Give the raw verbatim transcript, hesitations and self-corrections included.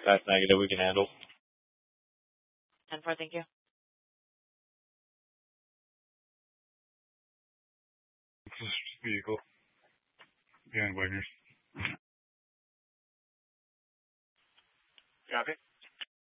That's negative. We can handle. ten four, thank you. Vehicle. Behind Wagner's. Copy.